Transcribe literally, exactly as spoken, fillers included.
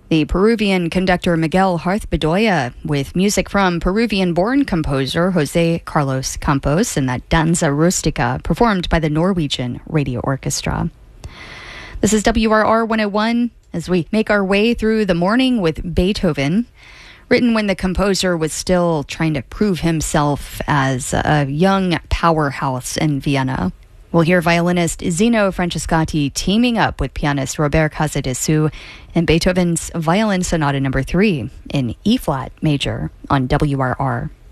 The Peruvian conductor Miguel Harth-Bedoya, with music from Peruvian-born composer Jose Carlos Campos, and that Danza Rustica, performed by the Norwegian Radio Orchestra. This is W R R one oh one, as we make our way through the morning with Beethoven, written when the composer was still trying to prove himself as a young powerhouse in Vienna. We'll hear violinist Zino Francescatti teaming up with pianist Robert Casadesus in Beethoven's Violin Sonata number three in E-flat major on W R R.